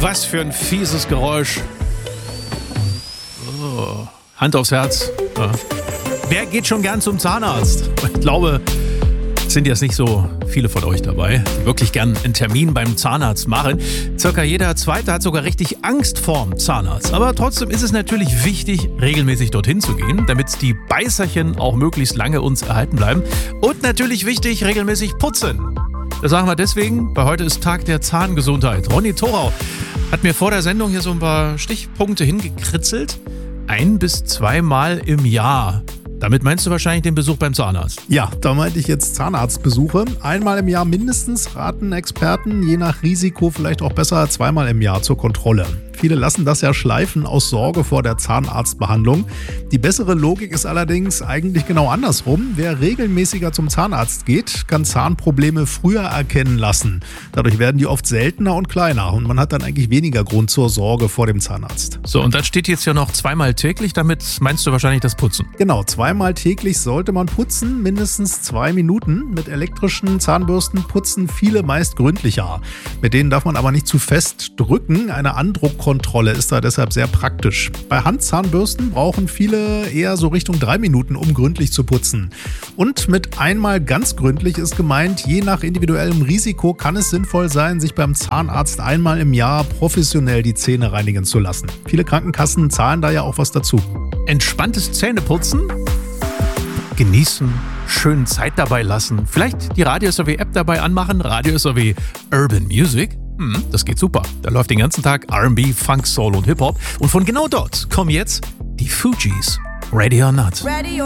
Was für ein fieses Geräusch. Oh, Hand aufs Herz. Ja. Wer geht schon gern zum Zahnarzt? Ich glaube, es sind jetzt nicht so viele von euch dabei, die wirklich gern einen Termin beim Zahnarzt machen. Circa jeder Zweite hat sogar richtig Angst vorm Zahnarzt. Aber trotzdem ist es natürlich wichtig, regelmäßig dorthin zu gehen, damit die Beißerchen auch möglichst lange uns erhalten bleiben. Und natürlich wichtig, regelmäßig putzen. Das sagen wir deswegen, weil heute ist Tag der Zahngesundheit. Ronny Thorau hat mir vor der Sendung hier so ein paar Stichpunkte hingekritzelt. 1- bis 2 Mal im Jahr. Damit meinst du wahrscheinlich den Besuch beim Zahnarzt? Ja, da meinte ich jetzt Zahnarztbesuche. 1-mal im Jahr mindestens, raten Experten, je nach Risiko vielleicht auch besser 2-mal im Jahr zur Kontrolle. Viele lassen das ja schleifen aus Sorge vor der Zahnarztbehandlung. Die bessere Logik ist allerdings eigentlich genau andersrum. Wer regelmäßiger zum Zahnarzt geht, kann Zahnprobleme früher erkennen lassen. Dadurch werden die oft seltener und kleiner und man hat dann eigentlich weniger Grund zur Sorge vor dem Zahnarzt. So, und dann steht jetzt ja noch 2-mal täglich. Damit meinst du wahrscheinlich das Putzen? Genau, 2-mal täglich sollte man putzen, mindestens 2 Minuten. Mit elektrischen Zahnbürsten putzen viele meist gründlicher. Mit denen darf man aber nicht zu fest drücken. Eine Andruckkontrolle ist da deshalb sehr praktisch. Bei Handzahnbürsten brauchen viele eher so Richtung 3 Minuten, um gründlich zu putzen. Und mit einmal ganz gründlich ist gemeint, je nach individuellem Risiko kann es sinnvoll sein, sich beim Zahnarzt 1-mal im Jahr professionell die Zähne reinigen zu lassen. Viele Krankenkassen zahlen da ja auch was dazu. Entspanntes Zähneputzen, genießen, schön Zeit dabei lassen, vielleicht die Radio SAW-App dabei anmachen, Radio SAW Urban Music. Das geht super. Da läuft den ganzen Tag R&B, Funk, Soul und Hip-Hop. Und von genau dort kommen jetzt die Fugees. Ready or Not.